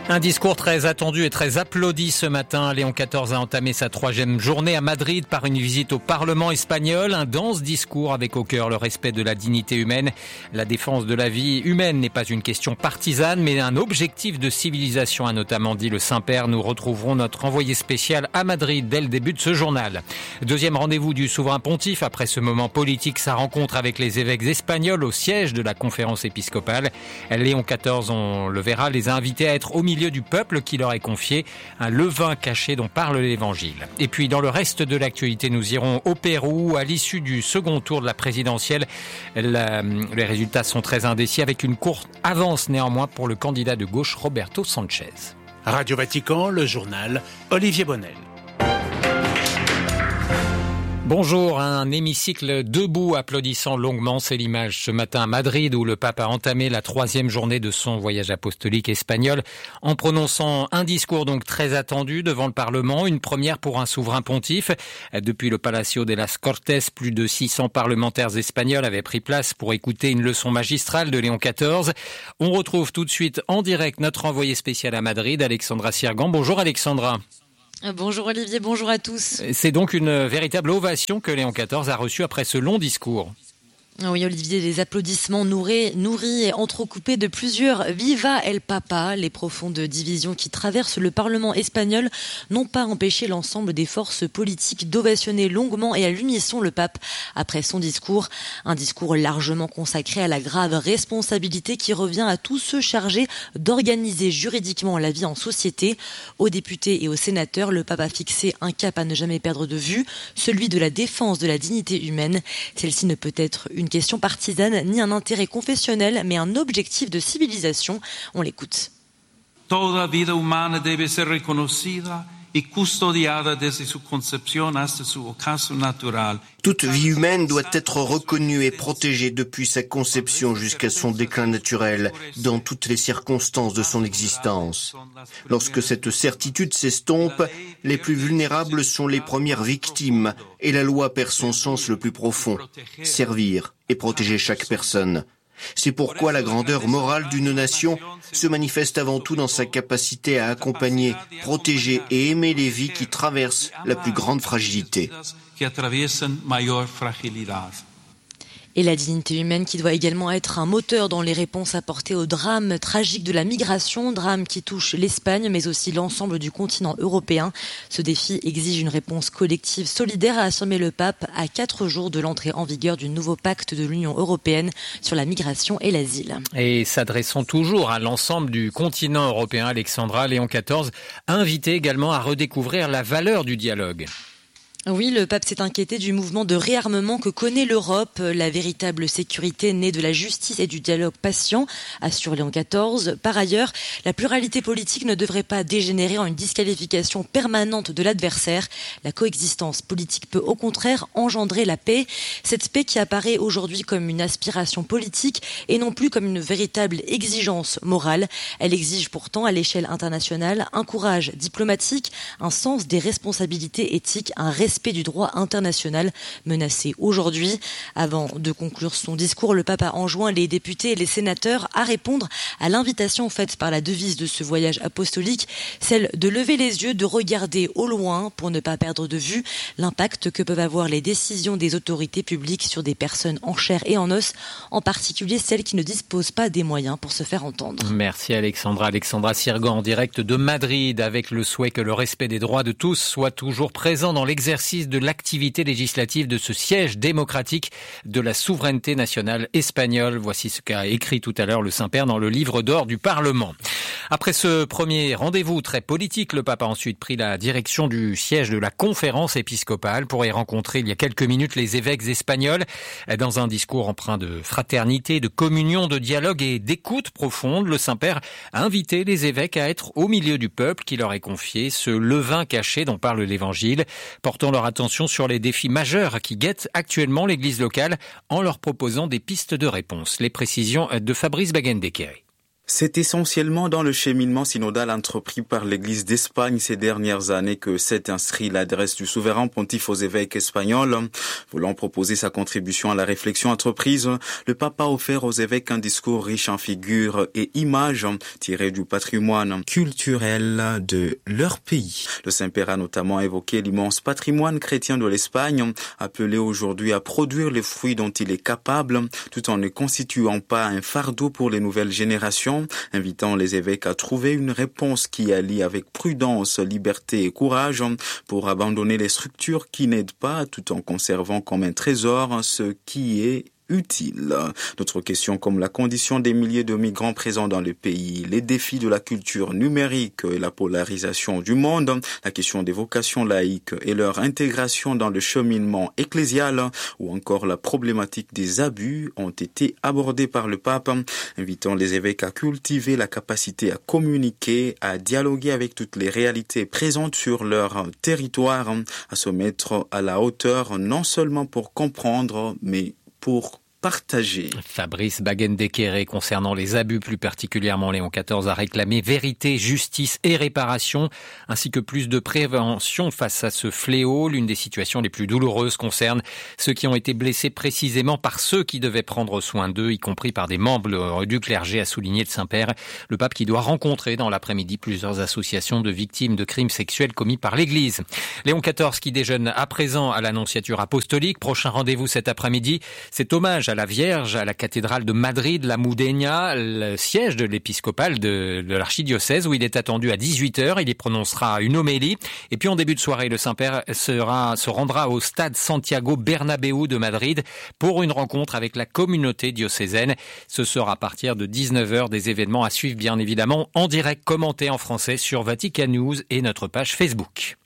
Un discours très attendu et très applaudi ce matin. Léon XIV a entamé sa 3e journée à Madrid par une visite au Parlement espagnol. Un dense discours avec au cœur le respect de la dignité humaine. La défense de la vie humaine n'est pas une question partisane, mais un objectif de civilisation, a notamment dit le Saint-Père. Nous retrouverons notre envoyé spécial à Madrid dès le début de ce journal. Deuxième rendez-vous du souverain pontife après ce moment politique, sa rencontre avec les évêques espagnols au siège de la conférence épiscopale. Léon XIV, on le verra, les a invités à être au milieu du peuple qui leur est confié, un levain caché dont parle l'Évangile. Et puis dans le reste de l'actualité, nous irons au Pérou à l'issue du second tour de la présidentielle. Les résultats sont très indécis avec une courte avance néanmoins pour le candidat de gauche Roberto Sanchez. Radio Vatican, le journal Olivier Bonnel. Bonjour, un hémicycle debout applaudissant longuement, c'est l'image ce matin à Madrid où le pape a entamé la 3e journée de son voyage apostolique espagnol en prononçant un discours donc très attendu devant le Parlement, une première pour un souverain pontife. Depuis le Palacio de las Cortes, plus de 600 parlementaires espagnols avaient pris place pour écouter une leçon magistrale de Léon XIV. On retrouve tout de suite en direct notre envoyé spécial à Madrid, Alexandra Sirgan. Bonjour Alexandra. Bonjour Olivier, bonjour à tous. C'est donc une véritable ovation que Léon XIV a reçue après ce long discours. Oui Olivier, les applaudissements nourris et entrecoupés de plusieurs Viva el Papa. Les profondes divisions qui traversent le Parlement espagnol n'ont pas empêché l'ensemble des forces politiques d'ovationner longuement et à l'unisson le pape après son discours. Un discours largement consacré à la grave responsabilité qui revient à tous ceux chargés d'organiser juridiquement la vie en société. Aux députés et aux sénateurs, le pape a fixé un cap à ne jamais perdre de vue, celui de la défense de la dignité humaine. Celle-ci ne peut être une question partisane ni un intérêt confessionnel, mais un objectif de civilisation. On l'écoute. Toda vida humana debe ser reconocida y custodiada desde su concepción hasta su ocaso natural. Toute vie humaine doit être reconnue et protégée depuis sa conception jusqu'à son déclin naturel, dans toutes les circonstances de son existence. Lorsque cette certitude s'estompe, les plus vulnérables sont les premières victimes et la loi perd son sens le plus profond, servir et protéger chaque personne. C'est pourquoi la grandeur morale d'une nation se manifeste avant tout dans sa capacité à accompagner, protéger et aimer les vies qui traversent la plus grande fragilité. Et la dignité humaine qui doit également être un moteur dans les réponses apportées au drame tragique de la migration, drame qui touche l'Espagne mais aussi l'ensemble du continent européen. Ce défi exige une réponse collective solidaire, a affirmé le pape à 4 jours de l'entrée en vigueur du nouveau pacte de l'Union européenne sur la migration et l'asile. Et s'adressant toujours à l'ensemble du continent européen, Alexandra, Léon XIV a invité également à redécouvrir la valeur du dialogue. Oui, le pape s'est inquiété du mouvement de réarmement que connaît l'Europe. La véritable sécurité née de la justice et du dialogue patient, assure Léon XIV. Par ailleurs, la pluralité politique ne devrait pas dégénérer en une disqualification permanente de l'adversaire. La coexistence politique peut au contraire engendrer la paix. Cette paix qui apparaît aujourd'hui comme une aspiration politique et non plus comme une véritable exigence morale. Elle exige pourtant à l'échelle internationale un courage diplomatique, un sens des responsabilités éthiques, un respect du droit international menacé aujourd'hui. Avant de conclure son discours, le pape a enjoint les députés et les sénateurs à répondre à l'invitation faite par la devise de ce voyage apostolique, celle de lever les yeux, de regarder au loin pour ne pas perdre de vue l'impact que peuvent avoir les décisions des autorités publiques sur des personnes en chair et en os, en particulier celles qui ne disposent pas des moyens pour se faire entendre. Merci Alexandra. Alexandra Sirgan en direct de Madrid avec le souhait que le respect des droits de tous soit toujours présent dans l'exercice de l'activité législative de ce siège démocratique de la souveraineté nationale espagnole. Voici ce qu'a écrit tout à l'heure le Saint-Père dans le livre d'or du Parlement. Après ce premier rendez-vous très politique, le pape a ensuite pris la direction du siège de la conférence épiscopale pour y rencontrer il y a quelques minutes les évêques espagnols. Dans un discours empreint de fraternité, de communion, de dialogue et d'écoute profonde, le Saint-Père a invité les évêques à être au milieu du peuple qui leur est confié, ce levain caché dont parle l'Évangile, portant leur attention sur les défis majeurs qui guettent actuellement l'Église locale en leur proposant des pistes de réponse. Les précisions de Fabrice Baguendekeri. C'est essentiellement dans le cheminement synodal entrepris par l'Église d'Espagne ces dernières années que s'est inscrit l'adresse du souverain pontife aux évêques espagnols. Voulant proposer sa contribution à la réflexion entreprise, le pape a offert aux évêques un discours riche en figures et images tirées du patrimoine culturel de leur pays. Le Saint-Père a notamment évoqué l'immense patrimoine chrétien de l'Espagne, appelé aujourd'hui à produire les fruits dont il est capable, tout en ne constituant pas un fardeau pour les nouvelles générations, invitant les évêques à trouver une réponse qui allie avec prudence, liberté et courage pour abandonner les structures qui n'aident pas tout en conservant comme un trésor ce qui est utile. D'autres questions comme la condition des milliers de migrants présents dans le pays, les défis de la culture numérique et la polarisation du monde, la question des vocations laïques et leur intégration dans le cheminement ecclésial ou encore la problématique des abus ont été abordées par le pape, invitant les évêques à cultiver la capacité à communiquer, à dialoguer avec toutes les réalités présentes sur leur territoire, à se mettre à la hauteur non seulement pour comprendre, mais pour partager. Fabrice Baguendekere, concernant les abus, plus particulièrement Léon XIV, a réclamé vérité, justice et réparation, ainsi que plus de prévention face à ce fléau. L'une des situations les plus douloureuses concerne ceux qui ont été blessés précisément par ceux qui devaient prendre soin d'eux, y compris par des membres du clergé, a souligné le Saint-Père. Le pape qui doit rencontrer dans l'après-midi plusieurs associations de victimes de crimes sexuels commis par l'Église. Léon XIV qui déjeune à présent à l'Annonciature apostolique. Prochain rendez-vous cet après-midi, c'est hommage à la Vierge à la cathédrale de Madrid, la Moudénia, le siège de l'épiscopal de l'archidiocèse, où il est attendu à 18h. Il y prononcera une homélie. Et puis en début de soirée, le Saint-Père se rendra au stade Santiago Bernabéu de Madrid pour une rencontre avec la communauté diocésaine. Ce sera à partir de 19h, des événements à suivre bien évidemment en direct, commentés en français sur Vatican News et notre page Facebook.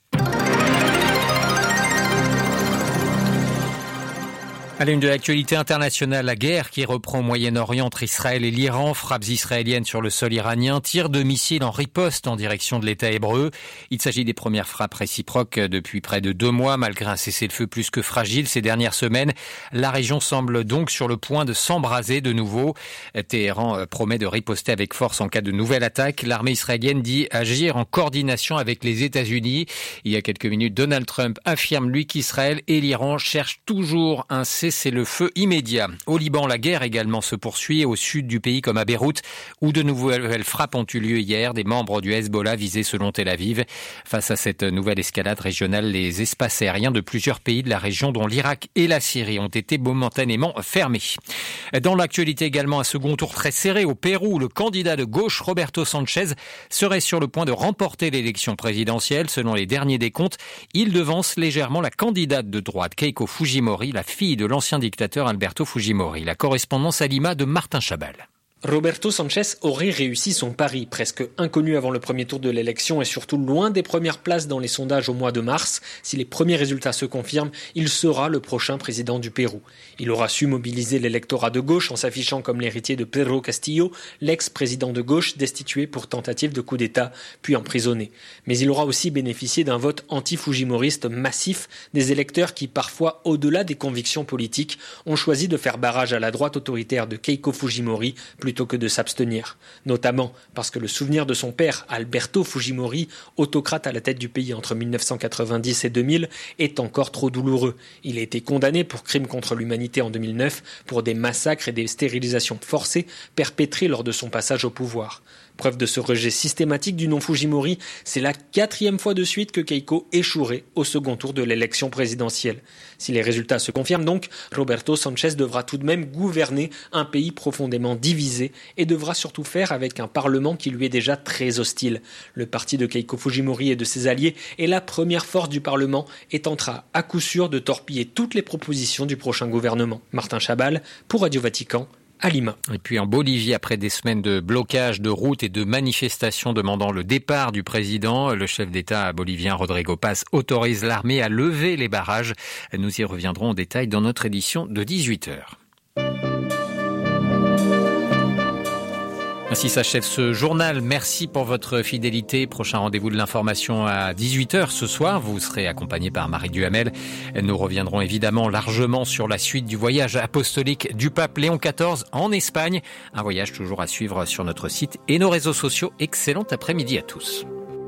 À l'une de l'actualité internationale, la guerre qui reprend au Moyen-Orient entre Israël et l'Iran, frappes israéliennes sur le sol iranien, tirs de missiles en riposte en direction de l'État hébreu. Il s'agit des premières frappes réciproques depuis près de 2 mois, malgré un cessez-le-feu plus que fragile ces dernières semaines. La région semble donc sur le point de s'embraser de nouveau. Téhéran promet de riposter avec force en cas de nouvelle attaque. L'armée israélienne dit agir en coordination avec les États-Unis. Il y a quelques minutes, Donald Trump affirme lui qu'Israël et l'Iran cherchent toujours un cessez-le-feu immédiat. Au Liban, la guerre également se poursuit au sud du pays comme à Beyrouth, où de nouvelles frappes ont eu lieu hier. Des membres du Hezbollah visés selon Tel Aviv. Face à cette nouvelle escalade régionale, les espaces aériens de plusieurs pays de la région, dont l'Irak et la Syrie, ont été momentanément fermés. Dans l'actualité également, un second tour très serré au Pérou. Le candidat de gauche, Roberto Sanchez, serait sur le point de remporter l'élection présidentielle. Selon les derniers décomptes, il devance légèrement la candidate de droite, Keiko Fujimori, la fille de l'ancien dictateur Alberto Fujimori. La correspondance à Lima de Martin Chabal. Roberto Sanchez aurait réussi son pari, presque inconnu avant le premier tour de l'élection et surtout loin des premières places dans les sondages au mois de mars. Si les premiers résultats se confirment, il sera le prochain président du Pérou. Il aura su mobiliser l'électorat de gauche en s'affichant comme l'héritier de Pedro Castillo, l'ex-président de gauche destitué pour tentative de coup d'État, puis emprisonné. Mais il aura aussi bénéficié d'un vote anti-fujimoriste massif des électeurs qui, parfois au-delà des convictions politiques, ont choisi de faire barrage à la droite autoritaire de Keiko Fujimori plutôt que de s'abstenir. Notamment parce que le souvenir de son père, Alberto Fujimori, autocrate à la tête du pays entre 1990 et 2000, est encore trop douloureux. Il a été condamné pour crimes contre l'humanité en 2009 pour des massacres et des stérilisations forcées perpétrées lors de son passage au pouvoir. Preuve de ce rejet systématique du nom Fujimori, c'est la 4e fois de suite que Keiko échouerait au second tour de l'élection présidentielle. Si les résultats se confirment donc, Roberto Sanchez devra tout de même gouverner un pays profondément divisé et devra surtout faire avec un parlement qui lui est déjà très hostile. Le parti de Keiko Fujimori et de ses alliés est la première force du parlement et tentera à coup sûr de torpiller toutes les propositions du prochain gouvernement. Martin Chabal pour Radio Vatican. À Lima. Et puis en Bolivie, après des semaines de blocage de routes et de manifestations demandant le départ du président, le chef d'État bolivien Rodrigo Paz autorise l'armée à lever les barrages. Nous y reviendrons en détail dans notre édition de 18h. Ainsi s'achève ce journal. Merci pour votre fidélité. Prochain rendez-vous de l'information à 18h ce soir. Vous serez accompagné par Marie Duhamel. Nous reviendrons évidemment largement sur la suite du voyage apostolique du pape Léon XIV en Espagne. Un voyage toujours à suivre sur notre site et nos réseaux sociaux. Excellent après-midi à tous.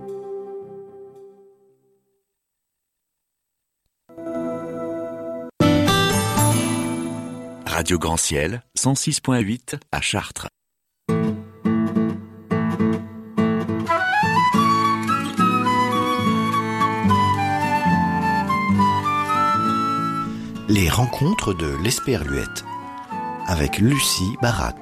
Radio Grand Ciel, 106.8 à Chartres. Les rencontres de l'Esperluette avec Lucie Barat.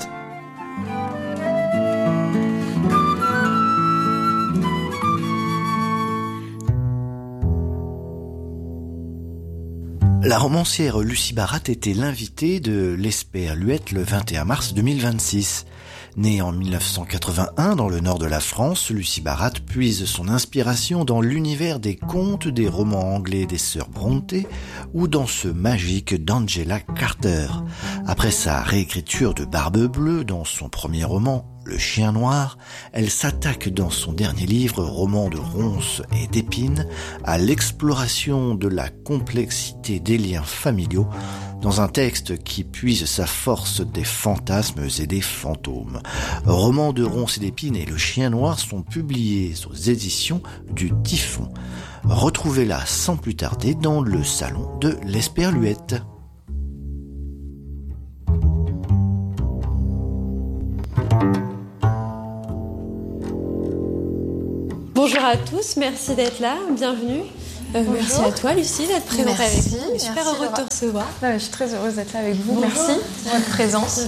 La romancière Lucie Barat était l'invitée de l'Esperluette le 21 mars 2026. Née en 1981 dans le nord de la France, Lucie Barat puise son inspiration dans l'univers des contes des romans anglais des sœurs Brontë ou dans ce magique d'Angela Carter. Après sa réécriture de Barbe Bleue dans son premier roman, Le Chien Noir, elle s'attaque dans son dernier livre, roman de ronces et d'épines, à l'exploration de la complexité des liens familiaux dans un texte qui puise sa force des fantasmes et des fantômes. Roman de ronces et d'épines et Le Chien Noir sont publiés aux éditions du Typhon. Retrouvez-la sans plus tarder dans le salon de l'Esperluette. Bonjour à tous, merci d'être là, bienvenue. Merci à toi Lucie d'être présente avec nous. Je suis super heureuse de te recevoir. Je suis très heureuse d'être là avec vous. Bonjour. Merci pour votre présence.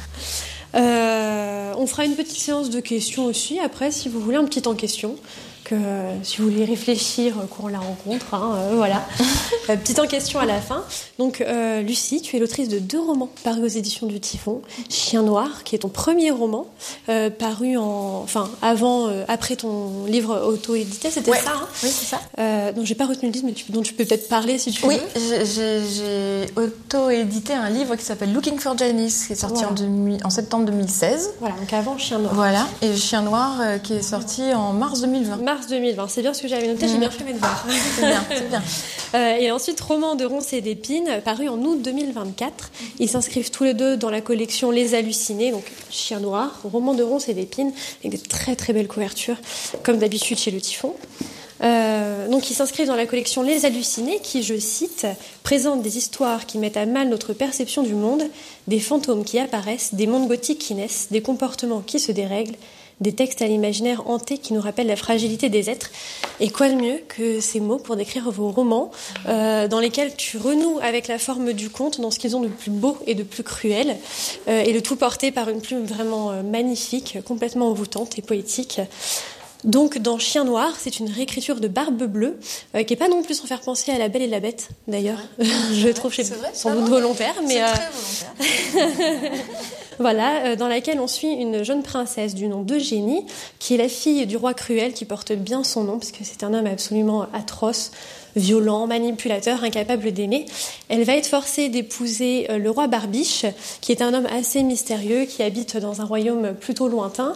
On fera une petite séance de questions aussi après, si vous voulez, un petit temps question. Si vous voulez réfléchir courant la rencontre, voilà. Petit en question à la fin. Donc, Lucie, tu es l'autrice de 2 romans parus aux éditions du Typhon. Chien Noir, qui est ton premier roman, paru après ton livre auto-édité, c'était ça Oui, c'est ça. Donc, j'ai pas retenu le titre, mais dont tu peux peut-être parler si tu veux. Oui, j'ai auto-édité un livre qui s'appelle Looking for Janice, qui est sorti en septembre 2016. Voilà, donc avant Chien Noir. Voilà, et Chien Noir qui est sorti en mars 2020. Mars 2020, c'est bien ce que j'avais noté, j'ai bien fait mes devoirs. C'est bien. Et ensuite, Roman de ronces et d'épines, paru en août 2024. Ils s'inscrivent tous les deux dans la collection Les Hallucinés, donc Chien Noir, Roman de ronces et d'épines, avec des très très belles couvertures, comme d'habitude chez le Typhon. Donc ils s'inscrivent dans la collection Les Hallucinés qui, je cite, présente des histoires qui mettent à mal notre perception du monde, des fantômes qui apparaissent, des mondes gothiques qui naissent, des comportements qui se dérèglent, des textes à l'imaginaire hanté qui nous rappellent la fragilité des êtres. Et quoi de mieux que ces mots pour décrire vos romans, dans lesquels tu renoues avec la forme du conte, dans ce qu'ils ont de plus beau et de plus cruel, et le tout porté par une plume vraiment magnifique, complètement envoûtante et poétique. Donc, dans Chien Noir, c'est une réécriture de Barbe Bleue, qui n'est pas non plus sans faire penser à La Belle et la Bête, d'ailleurs. Je trouve sans doute volontaire, mais c'est très volontaire. Voilà, dans laquelle on suit une jeune princesse du nom d'Eugénie, qui est la fille du roi Cruel, qui porte bien son nom, parce que c'est un homme absolument atroce, violent, manipulateur, incapable d'aimer. Elle va être forcée d'épouser le roi Barbiche, qui est un homme assez mystérieux, qui habite dans un royaume plutôt lointain.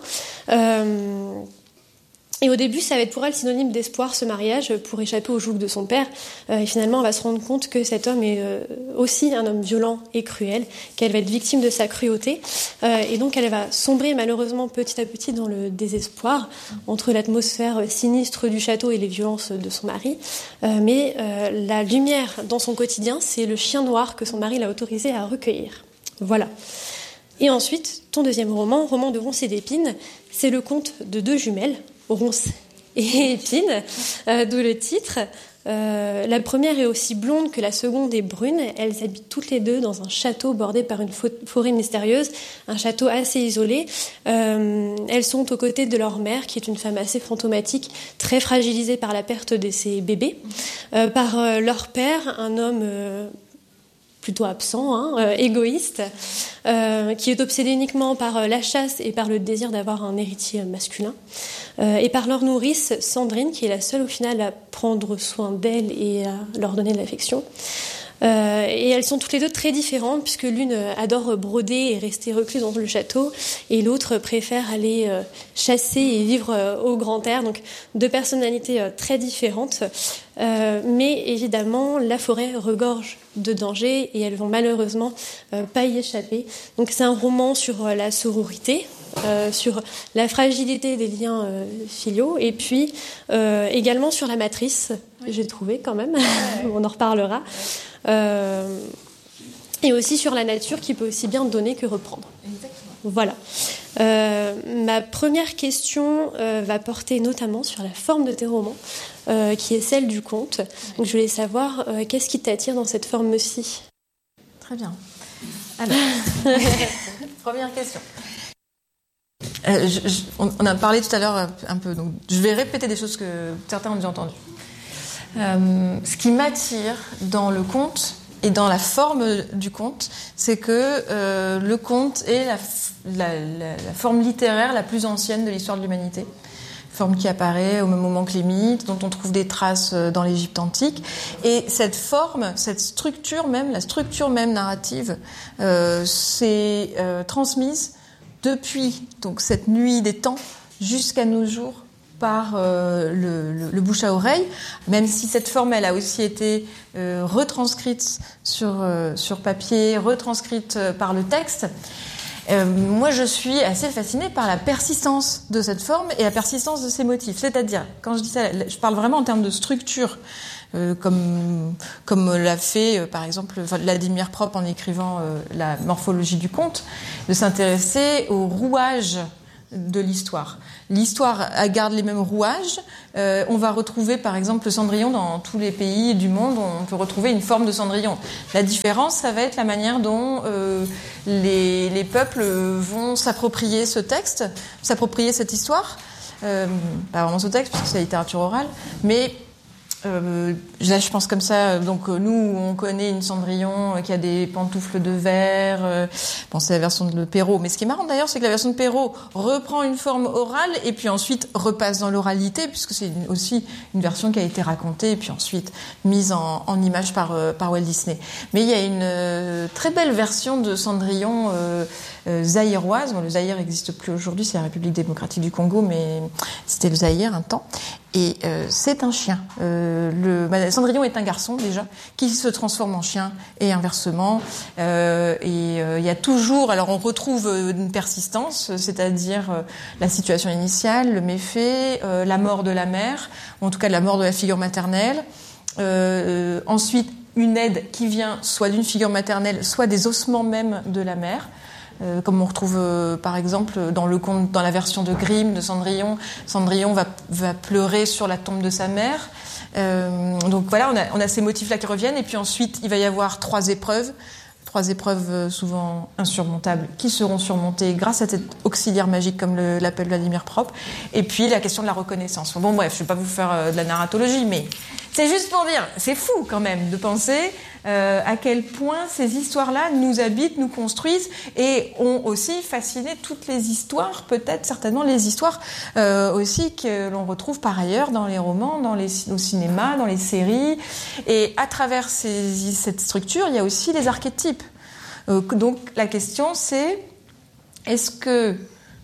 Et au début, ça va être pour elle synonyme d'espoir, ce mariage, pour échapper au joug de son père. Et finalement, elle va se rendre compte que cet homme est aussi un homme violent et cruel, qu'elle va être victime de sa cruauté. Et donc, elle va sombrer malheureusement petit à petit dans le désespoir, entre l'atmosphère sinistre du château et les violences de son mari. Mais la lumière dans son quotidien, c'est le chien noir que son mari l'a autorisé à recueillir. Voilà. Et ensuite, ton deuxième roman, Roman de ronces et d'épines, c'est le conte de 2 jumelles, ronces et épines, d'où le titre. La première est aussi blonde que la seconde est brune. Elles habitent toutes les 2 dans un château bordé par une forêt mystérieuse, un château assez isolé. Elles sont aux côtés de leur mère, qui est une femme assez fantomatique, très fragilisée par la perte de ses bébés, par leur père, un homme plutôt absent, égoïste, qui est obsédé uniquement par la chasse et par le désir d'avoir un héritier masculin, et par leur nourrice Sandrine, qui est la seule au final à prendre soin d'elle et à leur donner de l'affection. Et elles sont toutes les deux très différentes, puisque l'une adore broder et rester recluse dans le château, et l'autre préfère aller chasser et vivre au grand air. Donc 2 personnalités très différentes. Mais évidemment, la forêt regorge de dangers et elles vont malheureusement pas y échapper. Donc c'est un roman sur la sororité, sur la fragilité des liens filiaux, et puis également sur la matrice, j'ai trouvé quand même, on en reparlera, et aussi sur la nature qui peut aussi bien donner que reprendre. Exactement. Voilà. Ma première question va porter notamment sur la forme de tes romans, qui est celle du conte. Donc je voulais savoir qu'est-ce qui t'attire dans cette forme-ci. Très bien. Alors, première question. On a parlé tout à l'heure un peu, donc je vais répéter des choses que certains ont déjà entendues. Ce qui m'attire dans le conte et dans la forme du conte, c'est que le conte est la forme littéraire la plus ancienne de l'histoire de l'humanité. Forme qui apparaît au même moment que les mythes, dont on trouve des traces dans l'Égypte antique. Et cette forme, cette structure même, la structure même narrative, s'est transmise depuis donc cette nuit des temps jusqu'à nos jours par le bouche à oreille, même si cette forme elle a aussi été retranscrite sur papier, retranscrite par le texte. Moi, je suis assez fascinée par la persistance de cette forme et la persistance de ses motifs. C'est-à-dire, quand je dis ça, je parle vraiment en termes de structure, comme l'a fait, par exemple, Vladimir Propp en écrivant la morphologie du conte, de s'intéresser aux rouages de l'histoire. L'histoire garde les mêmes rouages. On va retrouver, par exemple, le Cendrillon dans tous les pays du monde. On peut retrouver une forme de Cendrillon. La différence, ça va être la manière dont les peuples vont s'approprier ce texte, s'approprier cette histoire. Pas vraiment ce texte, puisque c'est la littérature orale, mais là, je pense comme ça. Donc, nous, on connaît une Cendrillon qui a des pantoufles de verre. Bon, c'est la version de Perrault. Mais ce qui est marrant d'ailleurs, c'est que la version de Perrault reprend une forme orale et puis ensuite repasse dans l'oralité, puisque c'est aussi une version qui a été racontée et puis ensuite mise en image par Walt Disney. Mais il y a une très belle version de Cendrillon zaïroise. Bon, le Zaïre n'existe plus aujourd'hui, c'est la République démocratique du Congo, mais c'était le Zaïre un temps. Et c'est un chien. Cendrillon est un garçon déjà qui se transforme en chien et inversement. Et il y a toujours, alors on retrouve une persistance, c'est-à-dire la situation initiale, le méfait, la mort de la mère, ou en tout cas la mort de la figure maternelle. Ensuite, une aide qui vient soit d'une figure maternelle, soit des ossements même de la mère. Comme on retrouve par exemple dans le conte, dans la version de Grimm de Cendrillon, Cendrillon va pleurer sur la tombe de sa mère. Donc voilà, on a ces motifs-là qui reviennent, et puis ensuite il va y avoir 3 épreuves souvent insurmontables, qui seront surmontées grâce à cet auxiliaire magique comme l'appelle Vladimir Propp. Et puis la question de la reconnaissance. Bon bref, je vais pas vous faire de la narratologie, mais c'est juste pour dire, c'est fou quand même de penser à quel point ces histoires-là nous habitent, nous construisent et ont aussi fasciné toutes les histoires, peut-être certainement les histoires aussi que l'on retrouve par ailleurs dans les romans, au cinéma, dans les séries. Et à travers cette structure, il y a aussi les archétypes. Donc la question c'est, est-ce que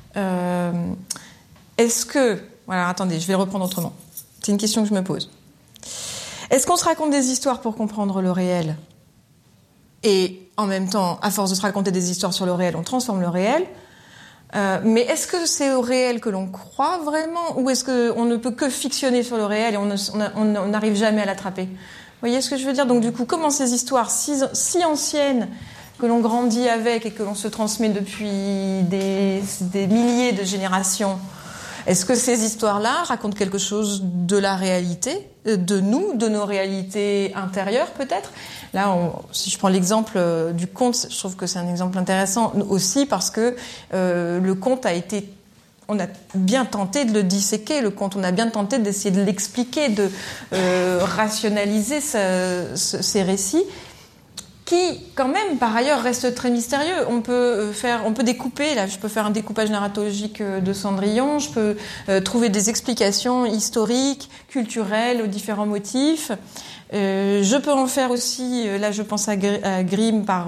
voilà, attendez, je vais reprendre autrement. C'est une question que je me pose. Est-ce qu'on se raconte des histoires pour comprendre le réel ? Et en même temps, à force de se raconter des histoires sur le réel, on transforme le réel. Mais est-ce que c'est au réel que l'on croit vraiment ? Ou est-ce qu'on ne peut que fictionner sur le réel et on n'arrive jamais à l'attraper ? Vous voyez ce que je veux dire ? Donc du coup, comment ces histoires si anciennes que l'on grandit avec et que l'on se transmet depuis des milliers de générations, est-ce que ces histoires-là racontent quelque chose de la réalité, de nous, de nos réalités intérieures peut-être ? Là, si je prends l'exemple du conte, je trouve que c'est un exemple intéressant aussi parce que le conte on a bien tenté de le disséquer, le conte, on a bien tenté d'essayer de l'expliquer, de rationaliser ces récits qui, quand même, par ailleurs, reste très mystérieux. On peut découper, là, je peux faire un découpage narratologique de Cendrillon, je peux trouver des explications historiques, culturelles aux différents motifs. Je peux en faire aussi, là je pense à Grimm par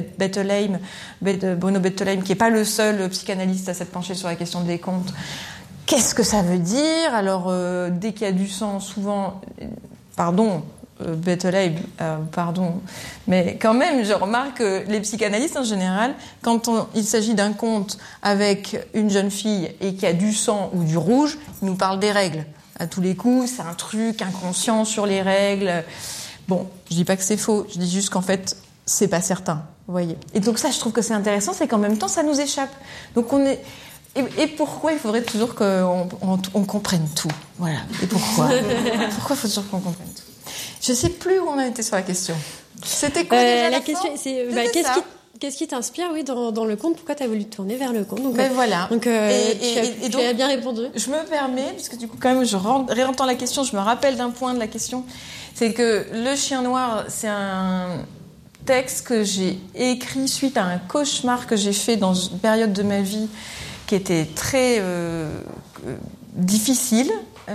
Bruno Bettelheim, qui n'est pas le seul psychanalyste à s'être penché sur la question des contes. Qu'est-ce que ça veut dire ? Alors, dès qu'il y a du sang, souvent... Bettelheim, mais quand même, je remarque que les psychanalystes en général, quand il s'agit d'un conte avec une jeune fille et qu'il y a du sang ou du rouge, ils nous parlent des règles. À tous les coups, c'est un truc inconscient sur les règles. Bon, je dis pas que c'est faux, je dis juste qu'en fait, c'est pas certain, vous voyez. Et donc ça, je trouve que c'est intéressant, c'est qu'en même temps, ça nous échappe. Donc on est... Et pourquoi il faudrait toujours qu'on comprenne tout ? Voilà. Et pourquoi ? Pourquoi il faut toujours qu'on comprenne tout ? Je sais plus où on a été sur la question. C'était quoi déjà la question c'est qu'est-ce qui t'inspire, oui, dans le conte ? Pourquoi tu as voulu te tourner vers le conte ? Donc, voilà. Donc, tu as bien répondu. Je me permets, parce que du coup, quand même, je réentends la question, je me rappelle d'un point de la question, c'est que Le Chien Noir, c'est un texte que j'ai écrit suite à un cauchemar que j'ai fait dans une période de ma vie qui était très difficile.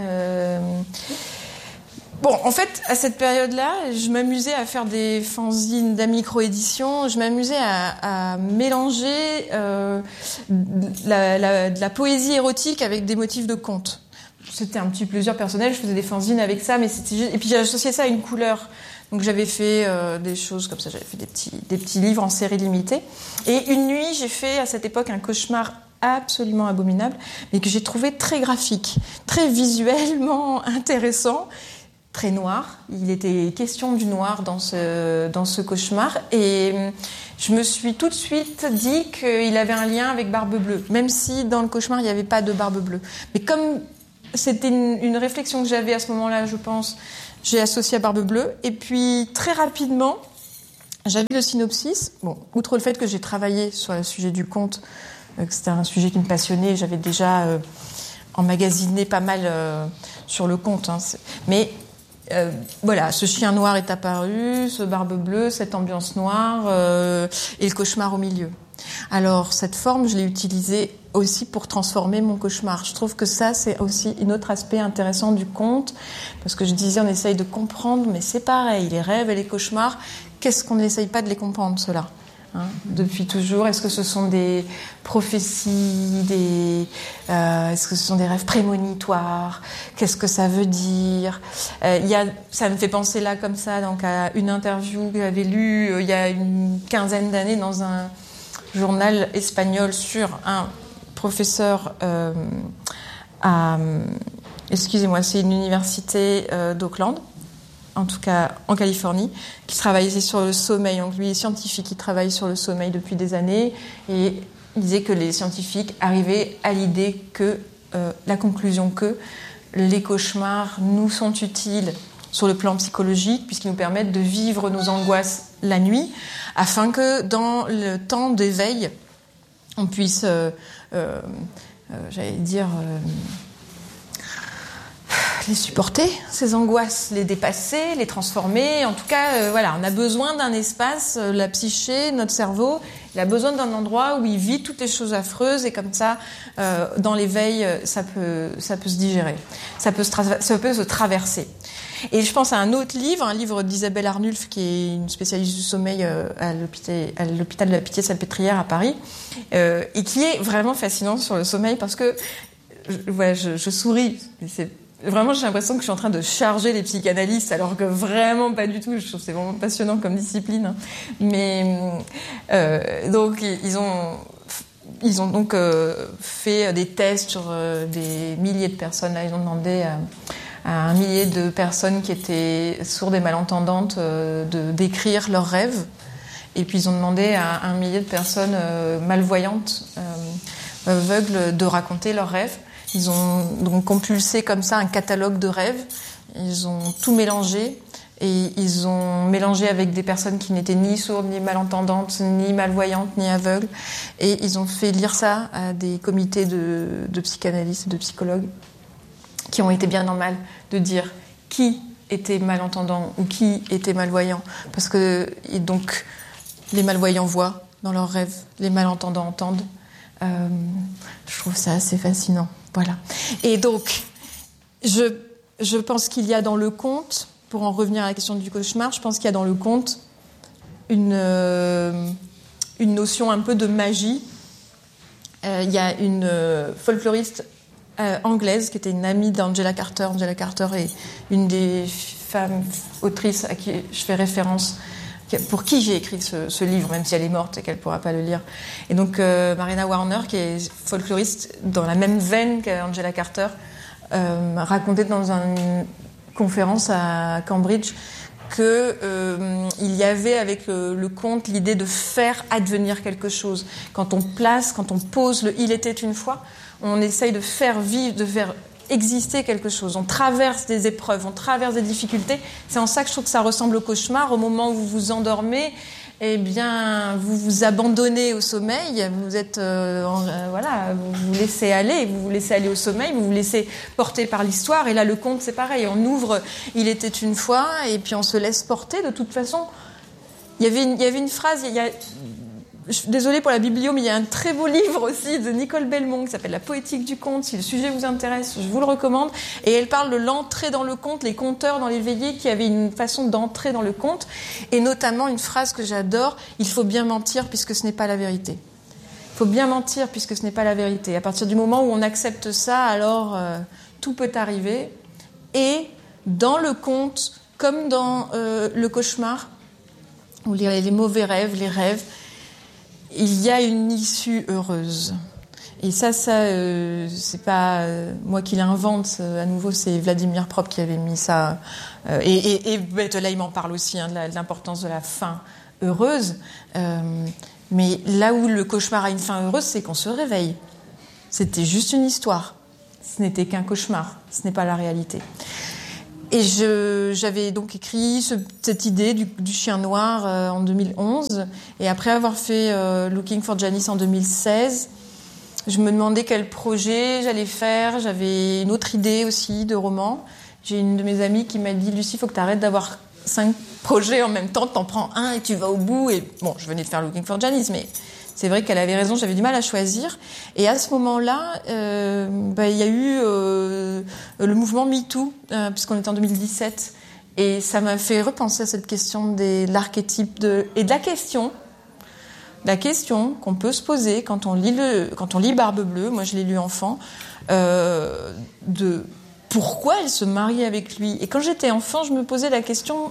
Bon, en fait, à cette période-là, je m'amusais à faire des fanzines d'amicro-édition. Je m'amusais à mélanger de la poésie érotique avec des motifs de contes. C'était un petit plaisir personnel. Je faisais des fanzines avec ça, mais c'était juste... Et puis j'ai associé ça à une couleur. Donc j'avais fait des choses comme ça. J'avais fait des petits livres en série limitée. Et une nuit, j'ai fait à cette époque un cauchemar absolument abominable, mais que j'ai trouvé très graphique, très visuellement intéressant. Très noir. Il était question du noir dans ce cauchemar. Et je me suis tout de suite dit qu'il avait un lien avec Barbe Bleue, même si dans le cauchemar, il n'y avait pas de Barbe Bleue. Mais comme c'était une réflexion que j'avais à ce moment-là, je pense, j'ai associé à Barbe Bleue. Et puis, très rapidement, j'avais le synopsis. Bon, outre le fait que j'ai travaillé sur le sujet du conte, que c'était un sujet qui me passionnait, j'avais déjà emmagasiné pas mal sur le conte. Mais... voilà, ce chien noir est apparu, ce Barbe Bleue, cette ambiance noire et le cauchemar au milieu. Alors, cette forme, je l'ai utilisée aussi pour transformer mon cauchemar. Je trouve que ça, c'est aussi un autre aspect intéressant du conte, parce que je disais, on essaye de comprendre, mais c'est pareil, les rêves et les cauchemars, qu'est-ce qu'on n'essaye pas de les comprendre, cela ? Depuis toujours, est-ce que ce sont des prophéties, est-ce que ce sont des rêves prémonitoires ? Qu'est-ce que ça veut dire ? Ça me fait penser là comme ça, donc à une interview que j'avais lue il y a une quinzaine d'années dans un journal espagnol sur un professeur c'est une université d'Auckland. En tout cas en Californie, qui travaillait sur le sommeil. Donc lui est scientifique, il travaille sur le sommeil depuis des années, et il disait que les scientifiques arrivaient à l'idée que, la conclusion que les cauchemars nous sont utiles sur le plan psychologique, puisqu'ils nous permettent de vivre nos angoisses la nuit, afin que dans le temps d'éveil, on puisse, les supporter, ces angoisses, les dépasser, les transformer. En tout cas, on a besoin d'un espace, la psyché, notre cerveau, il a besoin d'un endroit où il vit toutes les choses affreuses, et comme ça, dans l'éveil, ça peut se digérer, ça peut se traverser. Et je pense à un autre livre, un livre d'Isabelle Arnulf, qui est une spécialiste du sommeil à l'hôpital de la Pitié-Salpêtrière à Paris, et qui est vraiment fascinant sur le sommeil, parce que je souris. Vraiment, j'ai l'impression que je suis en train de charger les psychanalystes, alors que vraiment pas du tout. Je trouve que c'est vraiment passionnant comme discipline. Mais donc ils ont donc fait des tests sur des milliers de personnes. Là, ils ont demandé à un millier de personnes qui étaient sourdes et malentendantes de décrire leurs rêves. Et puis ils ont demandé à un millier de personnes malvoyantes, aveugles, de raconter leurs rêves. Ils ont donc compulsé comme ça un catalogue de rêves. Ils ont tout mélangé, et ils ont mélangé avec des personnes qui n'étaient ni sourdes, ni malentendantes, ni malvoyantes, ni aveugles. Et ils ont fait lire ça à des comités de psychanalystes, de psychologues, qui ont été bien en mal de dire qui était malentendant ou qui était malvoyant. Parce que donc, les malvoyants voient dans leurs rêves, les malentendants entendent. Je trouve ça assez fascinant. Voilà. Et donc, je pense qu'il y a dans le conte, pour en revenir à la question du cauchemar, je pense qu'il y a dans le conte une notion un peu de magie. Il y a une folkloriste anglaise qui était une amie d'Angela Carter. Angela Carter est une des femmes autrices à qui je fais référence, pour qui j'ai écrit ce livre, même si elle est morte et qu'elle ne pourra pas le lire. Et donc Marina Warner, qui est folkloriste dans la même veine qu'Angela Carter, racontait dans une conférence à Cambridge qu'il y avait avec le conte l'idée de faire advenir quelque chose. Quand on pose le « il était une fois », on essaye de faire vivre, de faire exister quelque chose. On traverse des épreuves, on traverse des difficultés. C'est en ça que je trouve que ça ressemble au cauchemar. Au moment où vous vous endormez, eh bien, vous vous abandonnez au sommeil. Vous êtes, vous vous laissez aller. Vous vous laissez aller au sommeil. Vous vous laissez porter par l'histoire. Et là, le conte, c'est pareil. On ouvre « Il était une fois » et puis on se laisse porter. De toute façon, il y avait une phrase. Je suis désolée pour la biblio, mais il y a un très beau livre aussi de Nicole Belmont qui s'appelle La poétique du conte. Si le sujet vous intéresse, je vous le recommande. Et elle parle de l'entrée dans le conte, les conteurs dans les veillées qui avaient une façon d'entrer dans le conte. Et notamment une phrase que j'adore, « Il faut bien mentir puisque ce n'est pas la vérité ». Il faut bien mentir puisque ce n'est pas la vérité. À partir du moment où on accepte ça, alors tout peut arriver. Et dans le conte, comme dans le cauchemar, ou les mauvais rêves, les rêves, il y a une issue heureuse. Et ça c'est pas moi qui l'invente. À nouveau, c'est Vladimir Prop qui avait mis ça. Et Bettelheim m'en parle aussi, de l'importance de la fin heureuse. Mais là où le cauchemar a une fin heureuse, c'est qu'on se réveille. C'était juste une histoire. Ce n'était qu'un cauchemar. Ce n'est pas la réalité. Et j'avais donc écrit cette idée du chien noir en 2011. Et après avoir fait Looking for Janice en 2016, je me demandais quel projet j'allais faire. J'avais une autre idée aussi de roman. J'ai une de mes amies qui m'a dit « Lucie, il faut que tu arrêtes d'avoir 5 projets en même temps. T'en prends un et tu vas au bout. » Et bon, je venais de faire Looking for Janice, mais c'est vrai qu'elle avait raison, j'avais du mal à choisir. Et à ce moment-là, il y a eu le mouvement MeToo, puisqu'on était en 2017. Et ça m'a fait repenser à cette question de l'archétype et de la question qu'on peut se poser quand on lit Barbe Bleue. Moi, je l'ai lu enfant, de pourquoi elle se marie avec lui. Et quand j'étais enfant, je me posais la question.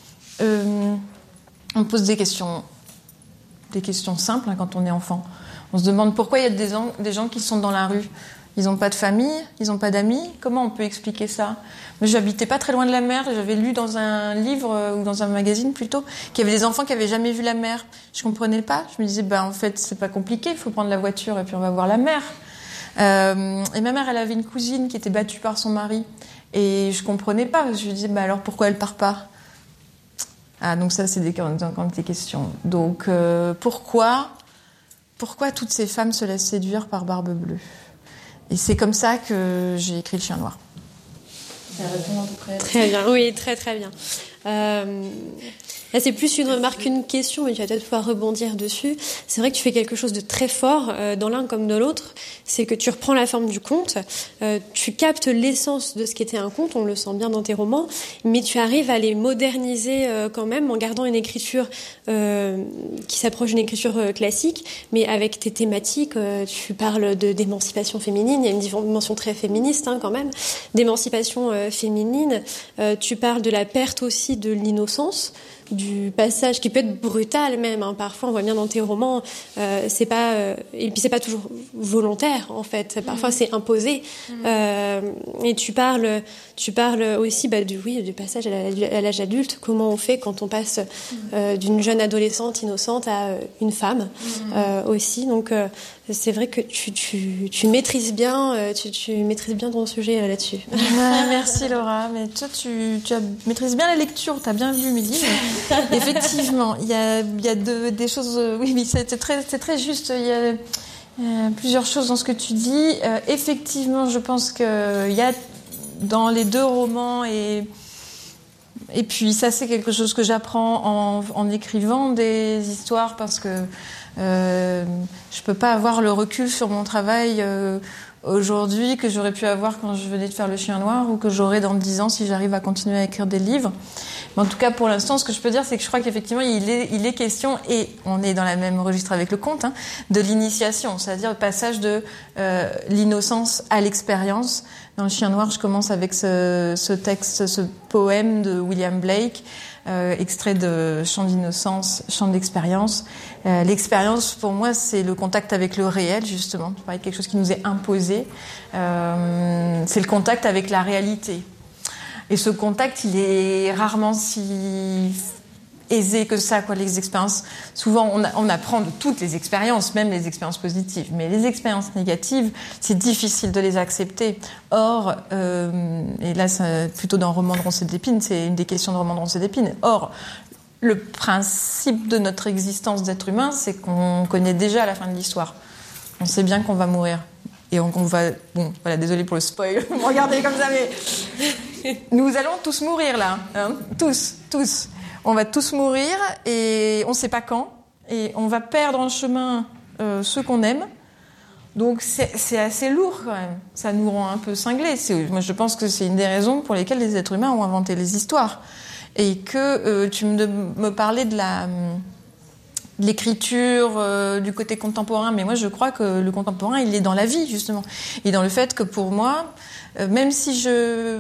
On pose des questions simples quand on est enfant. On se demande pourquoi il y a des gens qui sont dans la rue. Ils n'ont pas de famille, ils n'ont pas d'amis. Comment on peut expliquer ça ? Mais j'habitais pas très loin de la mer. J'avais lu dans un livre ou dans un magazine plutôt qu'il y avait des enfants qui avaient jamais vu la mer. Je comprenais pas. Je me disais en fait c'est pas compliqué. Il faut prendre la voiture et puis on va voir la mer. Et ma mère elle avait une cousine qui était battue par son mari et je comprenais pas. Je lui disais alors pourquoi elle part pas ? Ah, donc ça, c'est des questions. Donc, pourquoi toutes ces femmes se laissent séduire par Barbe Bleue ? Et c'est comme ça que j'ai écrit Le Chien Noir. Ça répond à peu près. Très bien, oui, très très bien. Là, c'est plus une remarque qu'une question, mais tu vas peut-être pouvoir rebondir dessus. C'est vrai que tu fais quelque chose de très fort, dans l'un comme dans l'autre. C'est que tu reprends la forme du conte, tu captes l'essence de ce qu'était un conte, on le sent bien dans tes romans, mais tu arrives à les moderniser quand même en gardant une écriture qui s'approche d'une écriture classique, mais avec tes thématiques. Tu parles d'émancipation féminine, il y a une dimension très féministe quand même, d'émancipation féminine. Tu parles de la perte aussi de l'innocence, du passage qui peut être brutal même, parfois on voit bien dans tes romans, c'est pas et puis c'est pas toujours volontaire en fait, parfois c'est imposé. Et tu parles aussi du passage à l'âge adulte, comment on fait quand on passe d'une jeune adolescente innocente à une femme aussi. Donc c'est vrai que tu maîtrises bien tu maîtrises bien ton sujet là-dessus. Merci Laura, mais toi tu maîtrises bien la lecture, tu as bien lu mes livres. Effectivement, il y a des choses. Oui, c'est très juste. Il y a plusieurs choses dans ce que tu dis. Effectivement, je pense qu'il y a dans les deux romans et Et puis ça, c'est quelque chose que j'apprends en écrivant des histoires, parce que je peux pas avoir le recul sur mon travail aujourd'hui que j'aurais pu avoir quand je venais de faire Le Chien Noir, ou que j'aurai dans 10 ans si j'arrive à continuer à écrire des livres. Mais en tout cas, pour l'instant, ce que je peux dire, c'est que je crois qu'effectivement, il est question, et on est dans la même registre avec le conte, de l'initiation, c'est-à-dire le passage de l'innocence à l'expérience. Dans Le Chien Noir, je commence avec ce texte, ce poème de William Blake, extrait de Chant d'innocence, Chant d'expérience. L'expérience, pour moi, c'est le contact avec le réel, justement. Je parlais de quelque chose qui nous est imposé. C'est le contact avec la réalité. Et ce contact, il est rarement si aisé que ça, quoi. Les expériences, souvent, on apprend de toutes les expériences, même les expériences positives. Mais les expériences négatives, c'est difficile de les accepter. Or, et là, c'est plutôt dans Roman de Roncé d'Épine, c'est une des questions de Roman de Roncé d'Épine. Or, le principe de notre existence d'être humain, c'est qu'on connaît déjà la fin de l'histoire. On sait bien qu'on va mourir. Et on va... Bon, voilà, désolé pour le spoil. Vous me regardez comme ça, mais... Nous allons tous mourir, là. Hein, tous. On va tous mourir, et on ne sait pas quand. Et on va perdre en chemin ceux qu'on aime. Donc, c'est assez lourd, quand même. Ça nous rend un peu cinglés. Moi, je pense que c'est une des raisons pour lesquelles les êtres humains ont inventé les histoires. Et que tu me parlais de l'écriture, du côté contemporain, mais moi je crois que le contemporain, il est dans la vie, justement, et dans le fait que pour moi, même si je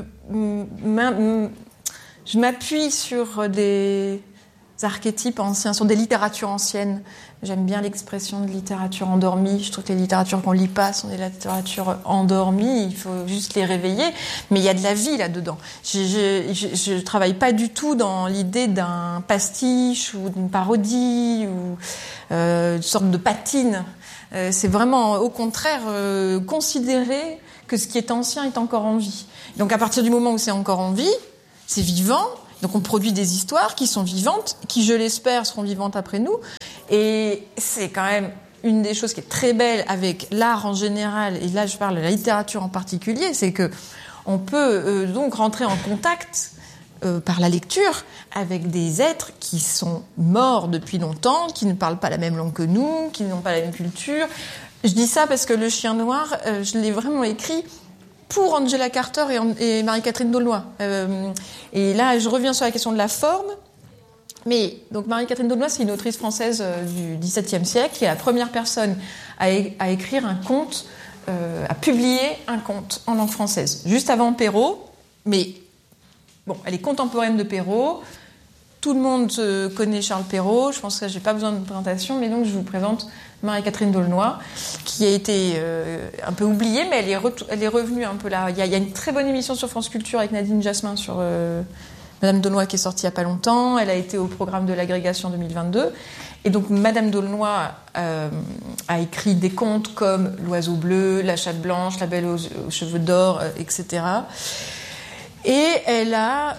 m'appuie sur des archétypes anciens, sur des littératures anciennes, j'aime bien l'expression de littérature endormie, je trouve que les littératures qu'on lit pas sont des littératures endormies, il faut juste les réveiller, mais il y a de la vie là-dedans. Je travaille pas du tout dans l'idée d'un pastiche ou d'une parodie ou une sorte de patine. C'est vraiment, au contraire, considérer que ce qui est ancien est encore en vie. Donc à partir du moment où c'est encore en vie, c'est vivant. Donc on produit des histoires qui sont vivantes, qui, je l'espère, seront vivantes après nous. Et c'est quand même une des choses qui est très belle avec l'art en général, et là je parle de la littérature en particulier, c'est que on peut donc rentrer en contact par la lecture avec des êtres qui sont morts depuis longtemps, qui ne parlent pas la même langue que nous, qui n'ont pas la même culture. Je dis ça parce que Le Chien Noir, je l'ai vraiment écrit pour Angela Carter et Marie-Catherine d'Aulnoy. Et là, je reviens sur la question de la forme. Mais donc Marie-Catherine d'Aulnoy, c'est une autrice française du XVIIe siècle, qui est la première personne à écrire un conte, à publier un conte en langue française. Juste avant Perrault, mais bon, elle est contemporaine de Perrault. Tout le monde connaît Charles Perrault. Je pense que j'ai pas besoin de présentation, mais donc je vous présente Marie-Catherine d'Aulnoy, qui a été un peu oubliée, mais elle est revenue un peu là. Il y a une très bonne émission sur France Culture avec Nadine Jasmin sur Madame d'Aulnoy qui est sortie il n'y a pas longtemps. Elle a été au programme de l'agrégation 2022. Et donc Madame d'Aulnoy a écrit des contes comme L'Oiseau bleu, La Chatte blanche, La Belle aux cheveux d'or, etc. Et elle a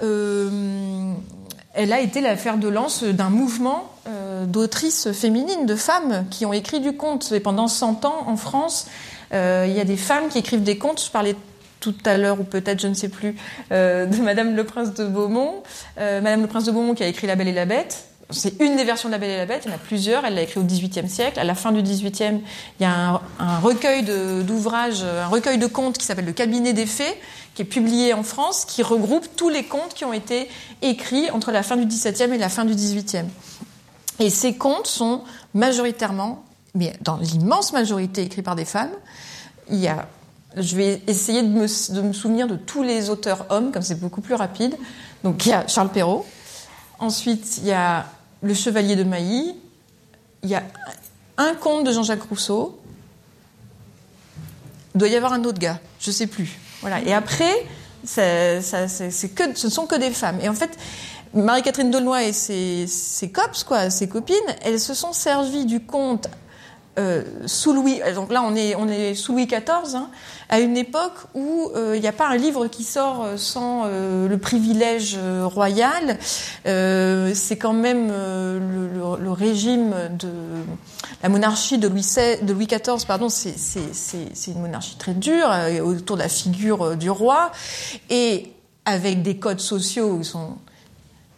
été la fer de lance d'un mouvement d'autrices féminines, de femmes qui ont écrit du conte. Et pendant 100 ans, en France, il y a des femmes qui écrivent des contes. Je parlais tout à l'heure, ou peut-être, je ne sais plus, de Madame Le Prince de Beaumont. Madame Le Prince de Beaumont qui a écrit La Belle et la Bête. C'est une des versions de La Belle et la Bête, il y en a plusieurs. Elle l'a écrit au XVIIIe siècle. À la fin du XVIIIe, il y a un recueil d'ouvrages, un recueil de contes qui s'appelle Le Cabinet des Fées, qui est publié en France, qui regroupe tous les contes qui ont été écrits entre la fin du XVIIe et la fin du XVIIIe. Et ces contes sont majoritairement, mais dans l'immense majorité, écrits par des femmes. Je vais essayer de me souvenir de tous les auteurs hommes, comme c'est beaucoup plus rapide. Donc il y a Charles Perrault. Ensuite, il y a Le Chevalier de Mailly. Il y a un conte de Jean-Jacques Rousseau. Il doit y avoir un autre gars, je ne sais plus. Voilà. Et après, ce ne sont que des femmes. Et en fait, Marie-Catherine d'Aulnoy et ses cops, quoi, ses copines, elles se sont servies du conte sous Louis. Donc là, on est sous Louis XIV, hein, à une époque où il n'y a pas un livre qui sort sans le privilège royal. C'est quand même le régime de la monarchie de Louis XIV, pardon. C'est une monarchie très dure autour de la figure du roi, et avec des codes sociaux qui sont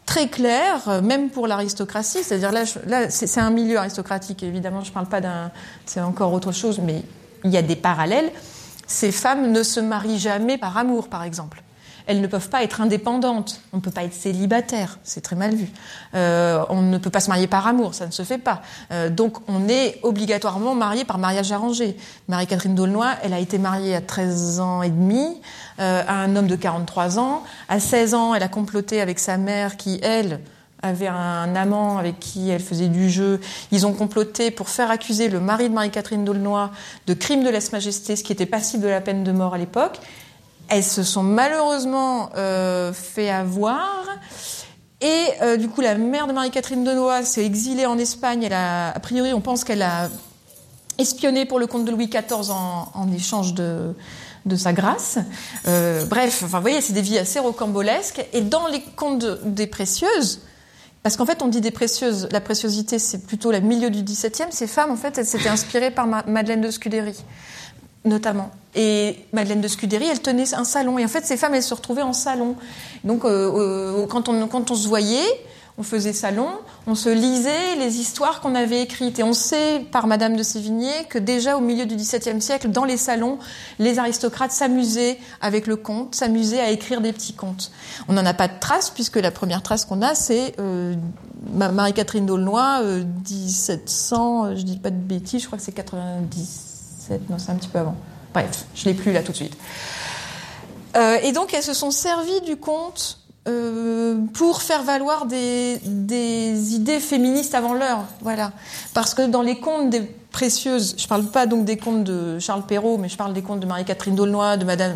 très clair, même pour l'aristocratie. C'est-à-dire là c'est un milieu aristocratique, évidemment, je parle pas c'est encore autre chose, mais il y a des parallèles. Ces femmes ne se marient jamais par amour, par exemple. Elles ne peuvent pas être indépendantes. On ne peut pas être célibataire, c'est très mal vu. On ne peut pas se marier par amour, ça ne se fait pas. Donc on est obligatoirement marié par mariage arrangé. Marie-Catherine d'Aulnoy, elle a été mariée à 13 ans et demi à un homme de 43 ans. À 16 ans, elle a comploté avec sa mère qui, elle, avait un amant avec qui elle faisait du jeu. Ils ont comploté pour faire accuser le mari de Marie-Catherine d'Aulnoy de crime de lèse-majesté, ce qui était passible de la peine de mort à l'époque. Elles se sont malheureusement fait avoir. Et du coup, la mère de Marie-Catherine d'Aulnoy s'est exilée en Espagne. A priori, on pense qu'elle a espionné pour le compte de Louis XIV en échange de sa grâce. Bref, vous voyez, c'est des vies assez rocambolesques. Et dans les contes des précieuses, parce qu'en fait, on dit des précieuses, la préciosité, c'est plutôt le milieu du XVIIe. Ces femmes, en fait, elles s'étaient inspirées par Madeleine de Scudéry, notamment. Et Madeleine de Scudéry, elle tenait un salon. Et en fait, ces femmes, elles se retrouvaient en salon. Donc, quand on se voyait, on faisait salon, on se lisait les histoires qu'on avait écrites. Et on sait, par Madame de Sévigné, que déjà au milieu du XVIIe siècle, dans les salons, les aristocrates s'amusaient avec le conte, s'amusaient à écrire des petits contes. On n'en a pas de traces, puisque la première trace qu'on a, c'est Marie-Catherine d'Aulnoy, 1700, je dis pas de bêtises, je crois que c'est 97, non, c'est un petit peu avant. Bref, je l'ai plus là tout de suite. Et donc, elles se sont servies du conte pour faire valoir des idées féministes avant l'heure, voilà. Parce que dans les contes des précieuses, je parle pas donc des contes de Charles Perrault, mais je parle des contes de Marie-Catherine d'Aulnoy, de Madame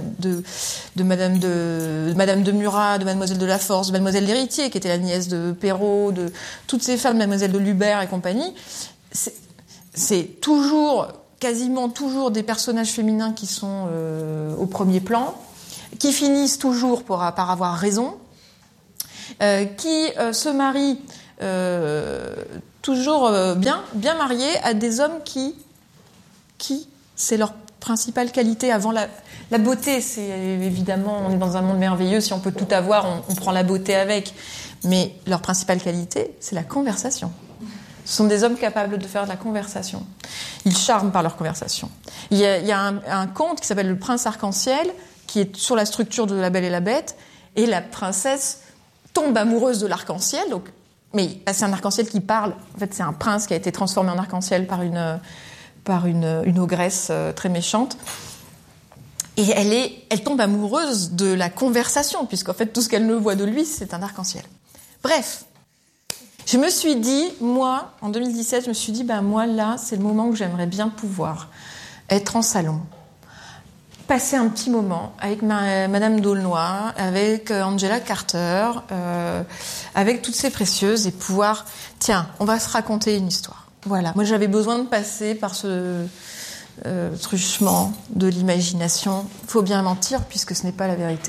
de Murat, de Mademoiselle de la Force, de Mademoiselle l'Héritier, qui était la nièce de Perrault, de toutes ces femmes, Mademoiselle de Lubert et compagnie. C'est quasiment toujours des personnages féminins qui sont au premier plan, qui finissent toujours par avoir raison, qui se marient toujours bien mariés à des hommes qui c'est leur principale qualité avant la beauté. C'est évidemment, on est dans un monde merveilleux, si on peut tout avoir, on prend la beauté avec. Mais leur principale qualité, c'est la conversation. Ce sont des hommes capables de faire de la conversation. Ils charment par leur conversation. Il y a un conte qui s'appelle Le Prince Arc-en-Ciel, qui est sur la structure de La Belle et la Bête, et la princesse tombe amoureuse de l'arc-en-ciel. Mais c'est un arc-en-ciel qui parle. En fait, c'est un prince qui a été transformé en arc-en-ciel par une ogresse très méchante. Et elle tombe amoureuse de la conversation, puisqu'en fait, tout ce qu'elle ne voit de lui, c'est un arc-en-ciel. Bref. Je me suis dit, moi, en 2017, je me suis dit, moi, là, c'est le moment où j'aimerais bien pouvoir être en salon, passer un petit moment avec Madame d'Aulnoy, avec Angela Carter, avec toutes ces précieuses, et pouvoir, tiens, on va se raconter une histoire. Voilà. Moi, j'avais besoin de passer par ce truchement de l'imagination. Il faut bien mentir, puisque ce n'est pas la vérité.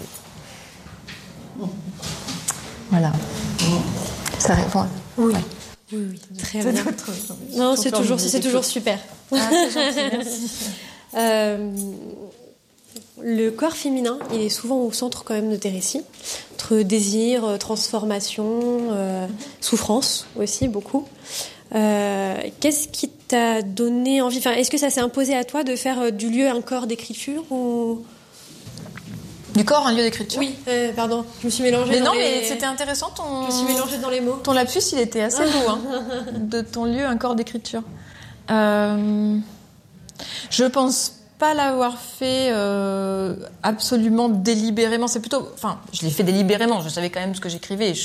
Voilà. Ça répond. Oui. Oui, très bien. Non, c'est toujours super. Ah, c'est gentil, merci. Le corps féminin, il est souvent au centre quand même de tes récits, entre désir, transformation, souffrance aussi beaucoup. Qu'est-ce qui t'a donné envie, est-ce que ça s'est imposé à toi de faire du lieu un corps d'écriture ou... Du corps, un lieu d'écriture. Oui, pardon, je me suis mélangée. Mais non, mais c'était intéressant Je me suis mélangée dans les mots. Ton lapsus, il était assez beau, de ton lieu, un corps d'écriture. Je pense pas l'avoir fait absolument délibérément. C'est plutôt, je l'ai fait délibérément. Je savais quand même ce que j'écrivais.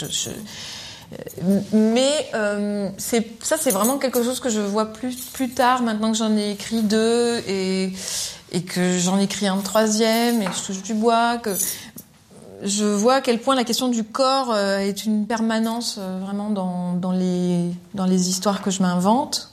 Mais c'est vraiment quelque chose que je vois plus tard, maintenant que j'en ai écrit 2 et que j'en écris un 3e, et je touche du bois, que je vois à quel point la question du corps est une permanence vraiment dans les histoires que j'invente.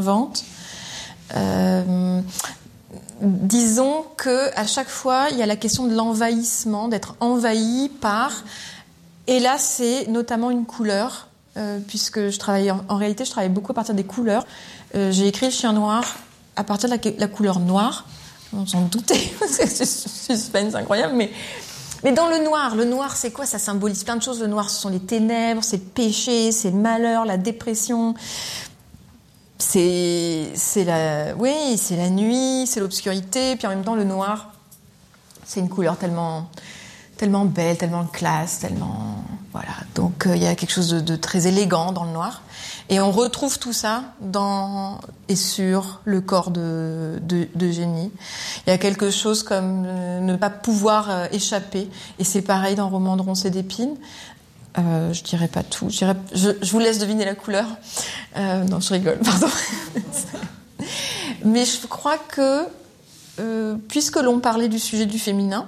Disons que à chaque fois, il y a la question de l'envahissement, d'être envahi par... Et là, c'est notamment une couleur, puisque en réalité, je travaille beaucoup à partir des couleurs. J'ai écrit Le Chien Noir à partir de la couleur noire. On s'en doutait, c'est suspense incroyable, mais Mais dans le noir, c'est quoi? Ça symbolise plein de choses. Le noir, ce sont les ténèbres, c'est le péché, c'est le malheur, la dépression. C'est la nuit, c'est l'obscurité. Puis en même temps, le noir, c'est une couleur tellement belle, tellement classe, tellement voilà. Donc il y a quelque chose de très élégant dans le noir. Et on retrouve tout ça dans et sur le corps d'Eugénie. Il y a quelque chose comme ne pas pouvoir échapper. Et c'est pareil dans Roman de ronces et d'épines. Je dirais pas tout. Je vous laisse deviner la couleur. Non, je rigole, pardon. Mais je crois que puisque l'on parlait du sujet du féminin,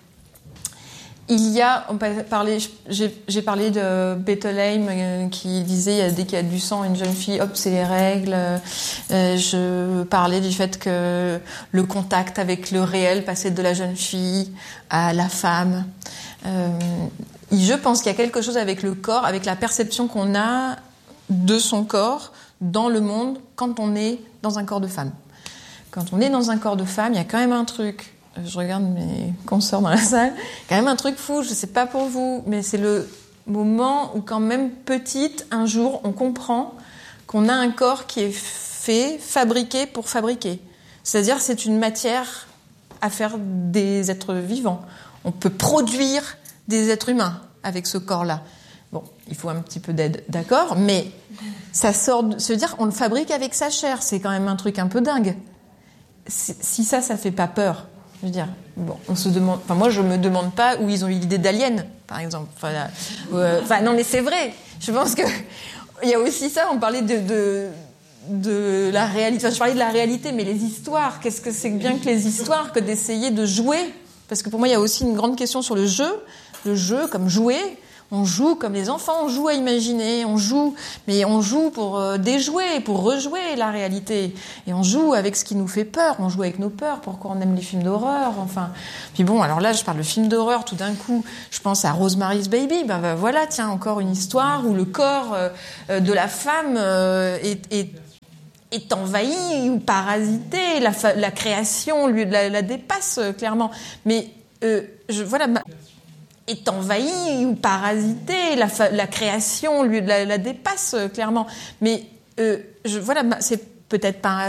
j'ai parlé de Bettelheim qui disait dès qu'il y a du sang, une jeune fille, hop, c'est les règles. Je parlais du fait que le contact avec le réel passait de la jeune fille à la femme. Je pense qu'il y a quelque chose avec le corps, avec la perception qu'on a de son corps dans le monde quand on est dans un corps de femme. Quand on est dans un corps de femme, il y a quand même un truc. Je regarde mes consoeurs dans la salle. Il y a quand même un truc fou, je ne sais pas pour vous, mais c'est le moment où quand même petite, un jour, on comprend qu'on a un corps qui est fabriqué pour fabriquer. C'est-à-dire c'est une matière à faire des êtres vivants. On peut produire des êtres humains avec ce corps-là. Bon, il faut un petit peu d'aide, d'accord, mais ça veut dire qu'on le fabrique avec sa chair. C'est quand même un truc un peu dingue. Si ça fait pas peur. Je veux dire, bon, on se demande. Enfin, moi, je me demande pas où ils ont eu l'idée d'Alien, par exemple. Non, mais c'est vrai. Je pense que il y a aussi ça. On parlait de la réalité. Enfin, je parlais de la réalité, mais les histoires. Qu'est-ce que c'est bien que les histoires que d'essayer de jouer? Parce que pour moi, il y a aussi une grande question sur le jeu. Le jeu comme jouer. On joue comme les enfants, on joue à imaginer, mais on joue pour déjouer, pour rejouer la réalité. Et on joue avec ce qui nous fait peur, on joue avec nos peurs, pourquoi on aime les films d'horreur, enfin. Puis bon, alors là, je parle de films d'horreur, tout d'un coup, je pense à Rosemary's Baby, voilà, tiens, encore une histoire où le corps de la femme est envahi ou parasité, la création la dépasse clairement. Mais est envahi ou parasité, la création la dépasse clairement. Mais c'est peut-être pas